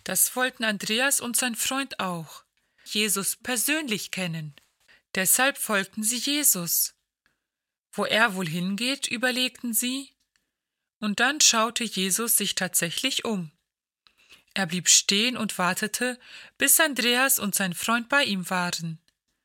Das wollten Andreas und sein Freund auch, Jesus persönlich kennen. Deshalb folgten sie Jesus. Wo er wohl hingeht, überlegten sie, und dann schaute Jesus sich tatsächlich um. Er blieb stehen und wartete, bis Andreas und sein Freund bei ihm waren.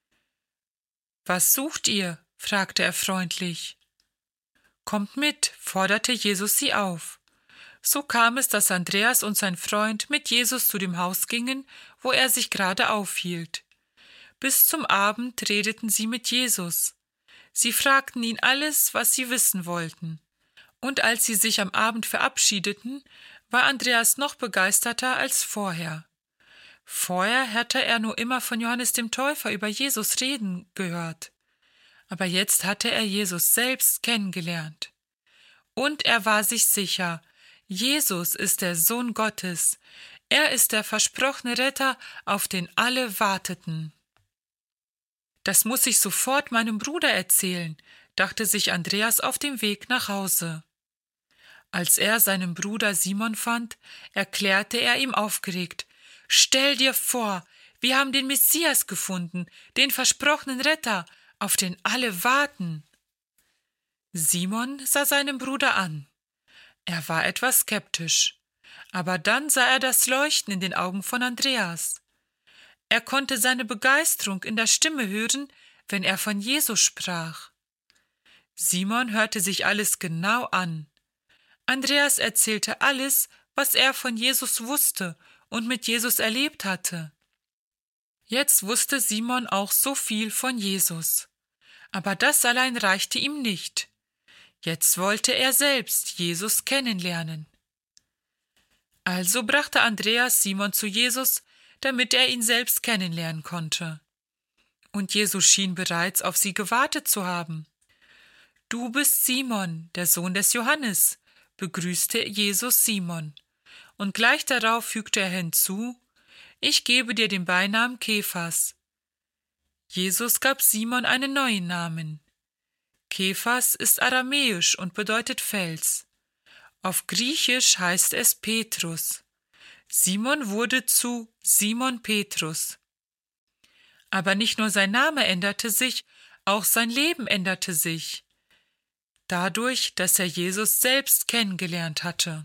»Was sucht ihr?« fragte er freundlich. »Kommt mit«, forderte Jesus sie auf. So kam es, dass Andreas und sein Freund mit Jesus zu dem Haus gingen, wo er sich gerade aufhielt. Bis zum Abend redeten sie mit Jesus. Sie fragten ihn alles, was sie wissen wollten. Und als sie sich am Abend verabschiedeten, war Andreas noch begeisterter als vorher. Vorher hatte er nur immer von Johannes dem Täufer über Jesus reden gehört. Aber jetzt hatte er Jesus selbst kennengelernt. Und er war sich sicher, Jesus ist der Sohn Gottes. Er ist der versprochene Retter, auf den alle warteten. Das muss ich sofort meinem Bruder erzählen, dachte sich Andreas auf dem Weg nach Hause. Als er seinen Bruder Simon fand, erklärte er ihm aufgeregt: »Stell dir vor, wir haben den Messias gefunden, den versprochenen Retter, auf den alle warten.« Simon sah seinen Bruder an. Er war etwas skeptisch, aber dann sah er das Leuchten in den Augen von Andreas. Er konnte seine Begeisterung in der Stimme hören, wenn er von Jesus sprach. Simon hörte sich alles genau an. Andreas erzählte alles, was er von Jesus wusste und mit Jesus erlebt hatte. Jetzt wusste Simon auch so viel von Jesus. Aber das allein reichte ihm nicht. Jetzt wollte er selbst Jesus kennenlernen. Also brachte Andreas Simon zu Jesus, damit er ihn selbst kennenlernen konnte. Und Jesus schien bereits auf sie gewartet zu haben. »Du bist Simon, der Sohn des Johannes«, begrüßte Jesus Simon. Und gleich darauf fügte er hinzu: »Ich gebe dir den Beinamen Kephas.« Jesus gab Simon einen neuen Namen. Kephas ist aramäisch und bedeutet Fels. Auf Griechisch heißt es Petrus. Simon wurde zu Simon Petrus. Aber nicht nur sein Name änderte sich, auch sein Leben änderte sich. Dadurch, dass er Jesus selbst kennengelernt hatte.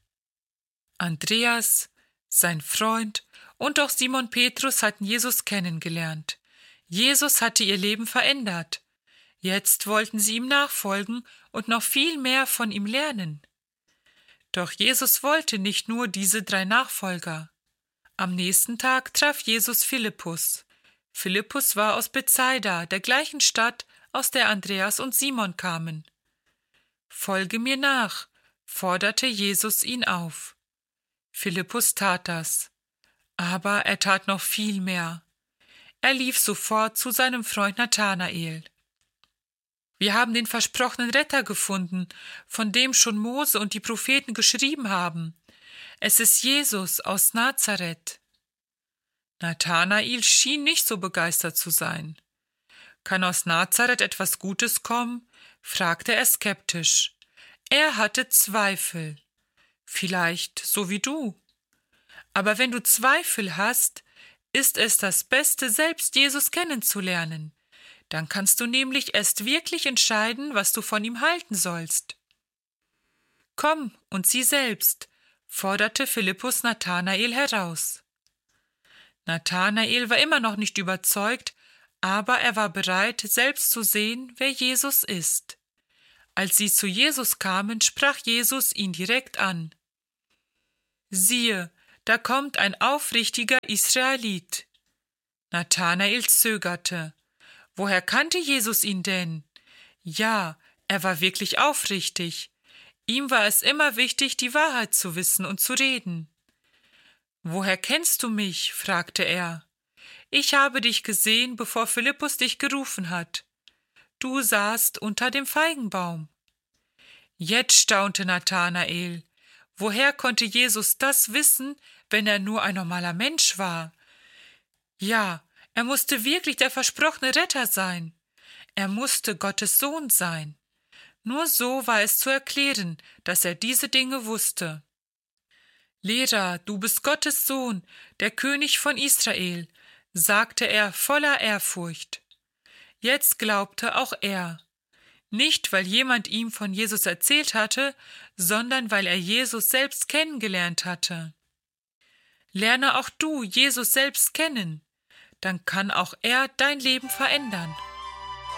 Andreas, sein Freund und auch Simon Petrus hatten Jesus kennengelernt. Jesus hatte ihr Leben verändert. Jetzt wollten sie ihm nachfolgen und noch viel mehr von ihm lernen. Doch Jesus wollte nicht nur diese 3 Nachfolger. Am nächsten Tag traf Jesus Philippus. Philippus war aus Bethsaida, der gleichen Stadt, aus der Andreas und Simon kamen. »Folge mir nach«, forderte Jesus ihn auf. Philippus tat das. Aber er tat noch viel mehr. Er lief sofort zu seinem Freund Nathanael. »Wir haben den versprochenen Retter gefunden, von dem schon Mose und die Propheten geschrieben haben. Es ist Jesus aus Nazareth.« Nathanael schien nicht so begeistert zu sein. »Kann aus Nazareth etwas Gutes kommen?« fragte er skeptisch. Er hatte Zweifel. »Vielleicht so wie du. Aber wenn du Zweifel hast, ist es das Beste, selbst Jesus kennenzulernen. Dann kannst du nämlich erst wirklich entscheiden, was du von ihm halten sollst.« »Komm und sieh selbst«, forderte Philippus Nathanael heraus. Nathanael war immer noch nicht überzeugt, aber er war bereit, selbst zu sehen, wer Jesus ist. Als sie zu Jesus kamen, sprach Jesus ihn direkt an. »Siehe, da kommt ein aufrichtiger Israelit.« Nathanael zögerte. Woher kannte Jesus ihn denn? Ja, er war wirklich aufrichtig. Ihm war es immer wichtig, die Wahrheit zu wissen und zu reden. »Woher kennst du mich?« fragte er. »Ich habe dich gesehen, bevor Philippus dich gerufen hat. Du saßt unter dem Feigenbaum.« Jetzt staunte Nathanael. Woher konnte Jesus das wissen, wenn er nur ein normaler Mensch war? Ja, er musste wirklich der versprochene Retter sein. Er musste Gottes Sohn sein. Nur so war es zu erklären, dass er diese Dinge wusste. Lehrer, du bist Gottes Sohn, der König von Israel, sagte er voller Ehrfurcht. Jetzt glaubte auch er. Nicht, weil jemand ihm von Jesus erzählt hatte, sondern weil er Jesus selbst kennengelernt hatte. Lerne auch du Jesus selbst kennen, dann kann auch er dein Leben verändern.